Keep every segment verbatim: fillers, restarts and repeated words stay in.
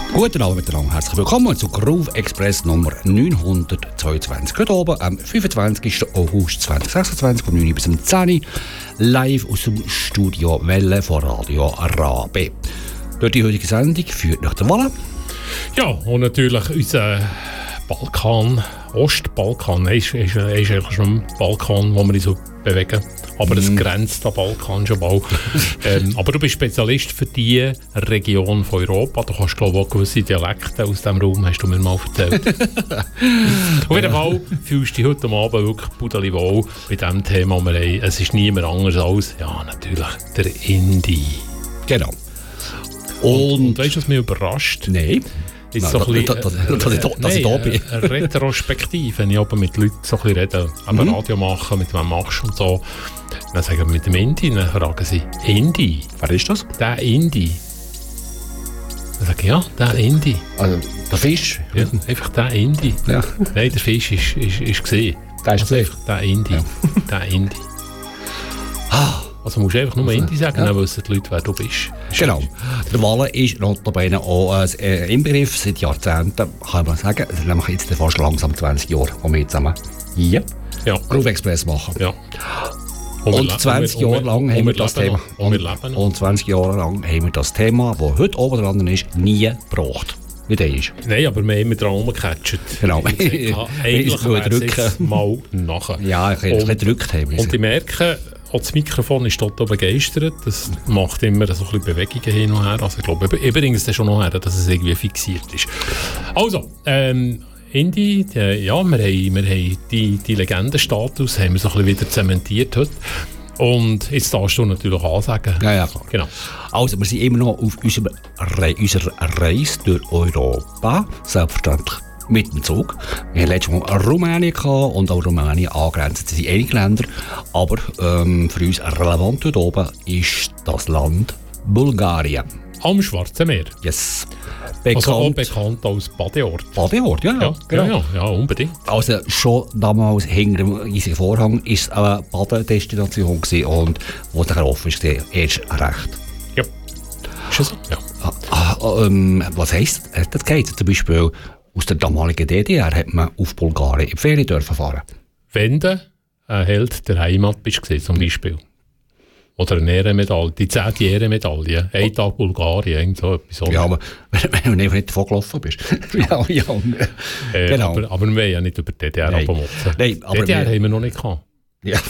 Guten Abend miteinander, herzlich willkommen zu Groove Express Nummer neunhundertzweiundzwanzig. Heute oben am fünfundzwanzigsten August zweitausendsechsundzwanzig vom neun bis um zehn Uhr live aus dem Studio Welle von Radio Rabe. Durch die heutige Sendung führt nach der Walle. Ja, und natürlich unser Balkan, Ostbalkan, ist, ist, ist eigentlich schon ein Balkan, wo wir uns so bewegen. Aber es mm. grenzt an Balkan schon mal. ähm, aber du bist Spezialist für diese Region von Europa. Du kannst, glaube ich, auch gewisse Dialekte aus diesem Raum, hast du mir mal erzählt. Auf jeden Fall fühlst du dich heute Abend wirklich pudelli wohl bei diesem Thema. Wir haben. Es ist niemand anders als, ja, natürlich der Indie. Genau. Und, und weißt du, was mich überrascht? Nein. Ist Nein, so ein das, das, das, das, das, das ich da bin. Eine Retrospektive, wenn ich aber mit Leuten so ein bisschen rede, aber mhm. Radio machen, mit wem machst du und so. Dann sagen wir mit dem Indie, dann fragen sie, Indie? Wer ist das? Der Indie. Dann sage ich, ja, der Indie. Also, der Fisch? Ja, einfach der Indie. Ja. Nein, der Fisch ist, ist, ist gesehen. Der ist also gesehen? Der Indie. Ja. Der Indie. Also musst du einfach nur also, Indie sagen, ja. Dann wissen die Leute, wer du bist. Genau. Der Walle ist notabene auch ein äh, Inbegriff seit Jahrzehnten, kann man sagen. Es sind nämlich jetzt fast langsam zwanzig Jahre, wo wir zusammen hier ja. Groove Express machen. Ja. Und, und zwanzig Jahre lang haben wir das Thema. Und, und, und zwanzig Jahre lang haben wir das Thema, das heute oben dran ist, nie gebraucht. Wie der ist. Nein, aber wir haben immer dran rumgecatcht. Genau. Eigentlich wäre es jetzt mal nachher. Ja, ich hätte gedrückt haben. Und ich merke, auch das Mikrofon ist total begeistert. Das macht immer so ein bisschen Bewegungen hin und her. Also ich glaube, übrigens ist es schon noch her, dass es irgendwie fixiert ist. Also, ähm, Indie, die, ja, wir haben, wir haben die, die Legendenstatus haben wir so ein bisschen wieder zementiert heute. Und jetzt darfst du natürlich ansagen. Ja, ja, klar. Genau. Also, wir sind immer noch auf unserer, Re- unserer Reise durch Europa. Selbstverständlich mit dem Zug. Wir hatten letztes Mal Rumänien gehabt und auch Rumänien angrenzend sind einige Länder. Aber ähm, für uns relevant dort oben ist das Land Bulgarien. Am Schwarzen Meer. Yes. Bekannt, also auch bekannt als Badeort. Badeort, ja, ja, genau. ja, ja, ja, unbedingt. Also schon damals hinter dem riesigen Vorhang war es eine Badedestination gewesen und wo es offen ist, erst recht. Ja, ist so, ja. Ah, ah, ähm, was heisst das? Geht zum Beispiel aus der damaligen D D R hat man auf Bulgarien in die Ferien dürfen fahren. Wenn du ein Held der Heimat bist, zum Beispiel. Oder eine Ehrenmedaille, die zehnte Ehrenmedaille, ein Tag Bulgarien, so etwas. Ja, aber wenn du nicht davon gelaufen bist. ja, ja. Äh, genau. aber, aber wir wollen ja nicht über die D D R abmotzen. Nein, aber D D R wir... haben wir noch nicht gehabt. Ja,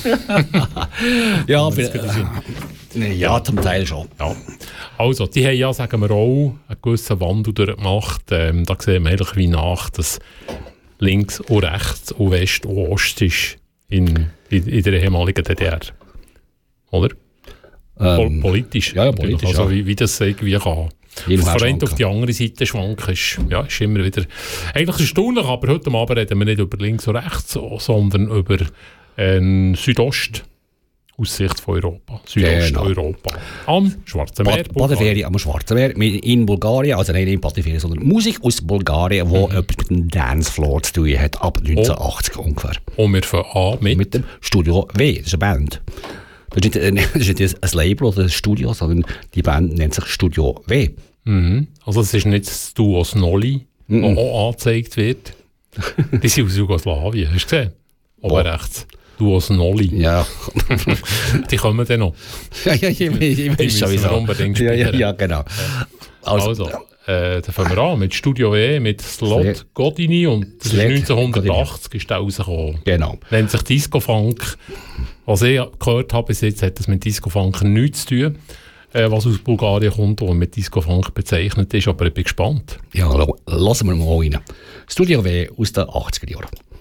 ja, für, äh, ja, zum Teil schon. Ja. Also, die haben ja, sagen wir auch, einen gewissen Wandel durchgemacht. Ähm, da sehen wir eigentlich wie nach, dass links und rechts und West und Ost ist in, in, in der ehemaligen D D R. Oder? Ähm, politisch. Ja, ja, politisch. Also, ja. Wie, wie das irgendwie kann. Von einer auf die andere Seite schwanken ist, ja, ist immer wieder eigentlich erstaunlich, aber heute Abend reden wir nicht über links und rechts, sondern über äh, Südost. Aus Sicht von Europa. Südosteuropa. Genau. Am Schwarzen Meer. Bad- Badeferien am Schwarzen Meer. In Bulgarien, also nicht in Badeferien, sondern Musik aus Bulgarien, die mhm. etwas mit dem Dancefloor zu tun hat, ab neunzehnhundertachtzig oh. ungefähr. Und wir fangen an mit? Mit dem Studio W, das ist eine Band. Das ist nicht, das ist nicht ein Label oder ein Studio, sondern die Band nennt sich Studio W. Mhm. Also es ist nicht das Duo Snolli, mhm. das auch angezeigt wird. Die sind aus Jugoslawien, hast du gesehen? Oben oh. rechts. Duo Snolli. Ja. Die kommen dann noch. Ja, ja, ich, ich, ich weiß schon, wieso. Unbedingt ja, ja, ja, genau. Also, also äh, dann fangen wir an mit Studio W, mit Slot Godini und das ist neunzehnhundertachtzig ist da rausgekommen. Genau. Nennt sich Disco Funk. Was ich gehört habe bis jetzt, hat das mit Disco Funk nichts zu tun, äh, was aus Bulgarien kommt und mit Disco Funk bezeichnet ist, aber ich bin gespannt. Ja, lassen wir mal rein. Studio W aus den achtziger Jahren.